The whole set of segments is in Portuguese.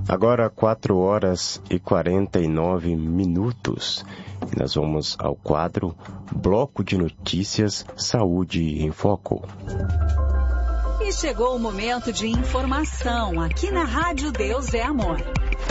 Agora 4h49. E nós vamos ao quadro Bloco de Notícias Saúde em Foco. E chegou o momento de informação aqui na Rádio Deus é Amor.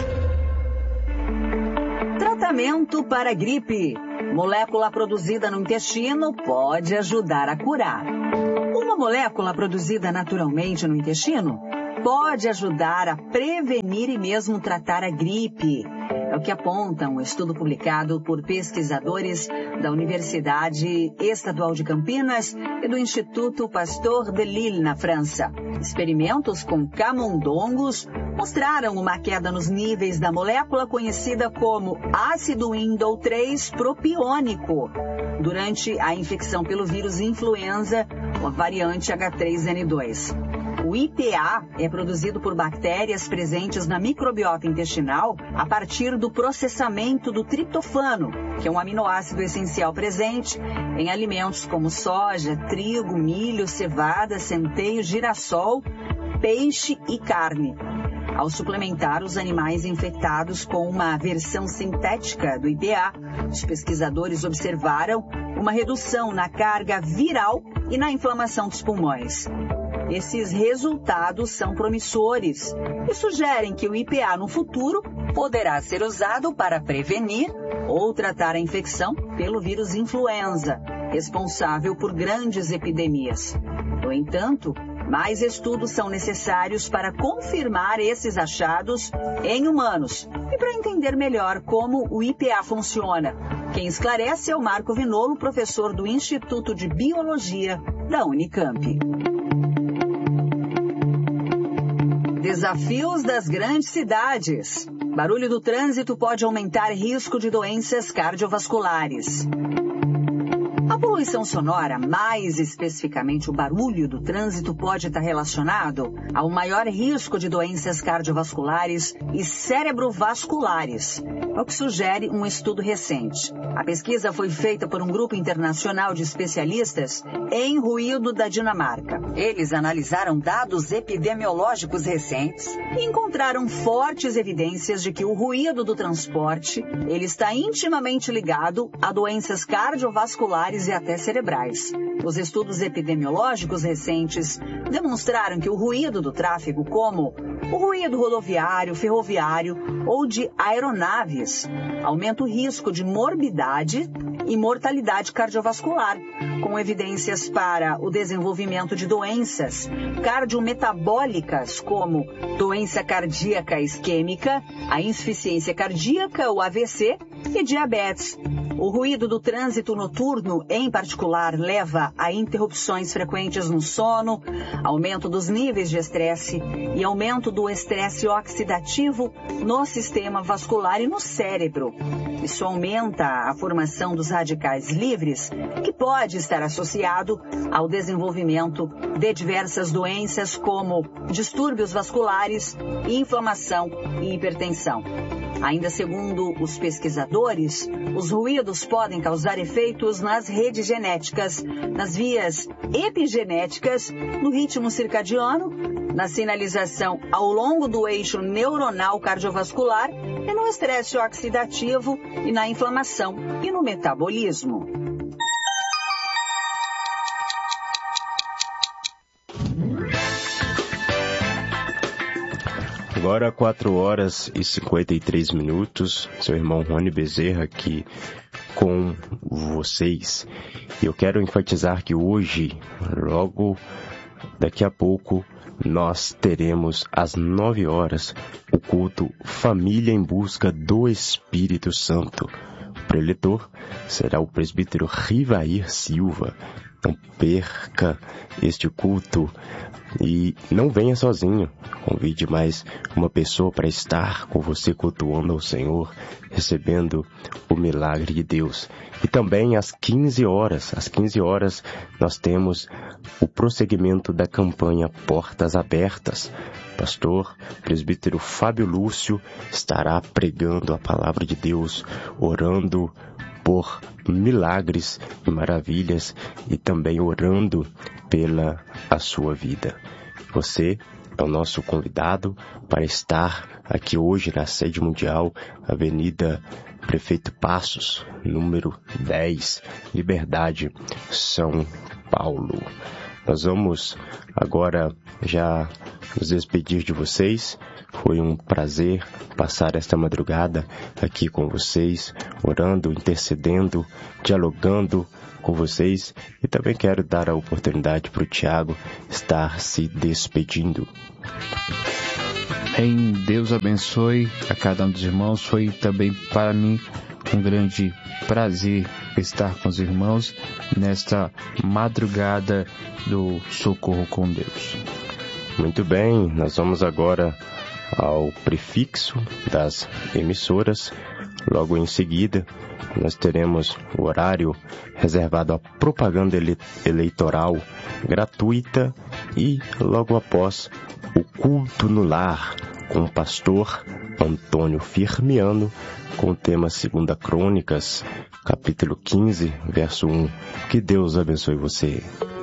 Tratamento para gripe. Molécula produzida no intestino pode ajudar a curar. Uma molécula produzida naturalmente no intestino pode ajudar a prevenir e mesmo tratar a gripe. É o que aponta um estudo publicado por pesquisadores da Universidade Estadual de Campinas e do Instituto Pasteur de Lille, na França. Experimentos com camundongos mostraram uma queda nos níveis da molécula conhecida como ácido indol-3 propiônico durante a infecção pelo vírus influenza, a variante H3N2. O IPA é produzido por bactérias presentes na microbiota intestinal a partir do processamento do triptofano, que é um aminoácido essencial presente em alimentos como soja, trigo, milho, cevada, centeio, girassol, peixe e carne. Ao suplementar os animais infectados com uma versão sintética do IPA, os pesquisadores observaram uma redução na carga viral e na inflamação dos pulmões. Esses resultados são promissores e sugerem que o IPA no futuro poderá ser usado para prevenir ou tratar a infecção pelo vírus influenza, responsável por grandes epidemias. No entanto, mais estudos são necessários para confirmar esses achados em humanos e para entender melhor como o IPA funciona. Quem esclarece é o Marco Vinolo, professor do Instituto de Biologia da Unicamp. Desafios das grandes cidades. Barulho do trânsito pode aumentar risco de doenças cardiovasculares. A poluição sonora, mais especificamente o barulho do trânsito, pode estar relacionado ao maior risco de doenças cardiovasculares e cerebrovasculares, o que sugere um estudo recente. A pesquisa foi feita por um grupo internacional de especialistas em ruído da Dinamarca. Eles analisaram dados epidemiológicos recentes e encontraram fortes evidências de que o ruído do transporte ele está intimamente ligado a doenças cardiovasculares e até cerebrais. Os estudos epidemiológicos recentes demonstraram que o ruído do tráfego, como o ruído rodoviário, ferroviário ou de aeronaves, aumenta o risco de morbidade e mortalidade cardiovascular, com evidências para o desenvolvimento de doenças cardiometabólicas, como doença cardíaca isquêmica, a insuficiência cardíaca, o AVC e diabetes. O ruído do trânsito noturno, em particular, leva a interrupções frequentes no sono, aumento dos níveis de estresse e aumento do estresse oxidativo no sistema vascular e no cérebro. Isso aumenta a formação dos radicais livres, que pode estar associado ao desenvolvimento de diversas doenças como distúrbios vasculares, inflamação e hipertensão. Ainda segundo os pesquisadores, os ruídos podem causar efeitos nas redes genéticas, nas vias epigenéticas, no ritmo circadiano, na sinalização ao longo do eixo neuronal cardiovascular e no estresse oxidativo e na inflamação e no metabolismo. Agora 4h53, seu irmão Rony Bezerra aqui com vocês. Eu quero enfatizar que hoje, logo daqui a pouco, nós teremos às 9h o culto Família em Busca do Espírito Santo. O preletor será o presbítero Rivair Silva. Não perca este culto e não venha sozinho. Convide mais uma pessoa para estar com você cultuando ao Senhor, recebendo o milagre de Deus. E também às 15h, nós temos o prosseguimento da campanha Portas Abertas. Pastor presbítero Fábio Lúcio estará pregando a palavra de Deus, orando por milagres e maravilhas e também orando pela a sua vida. Você é o nosso convidado para estar aqui hoje na sede mundial, Avenida Prefeito Passos, número 10, Liberdade, São Paulo. Nós vamos agora já nos despedir de vocês. Foi um prazer passar esta madrugada aqui com vocês, orando, intercedendo, dialogando com vocês. E também quero dar a oportunidade para o Tiago estar se despedindo. Deus abençoe a cada um dos irmãos. Foi também para mim um grande prazer estar com os irmãos nesta madrugada do Socorro com Deus. Muito bem, nós vamos agora ao prefixo das emissoras. Logo em seguida, nós teremos o horário reservado à propaganda eleitoral gratuita e logo após o culto no lar com o pastor Antônio Firmiano com o tema 2 Crônicas, capítulo 15, verso 1. Que Deus abençoe você.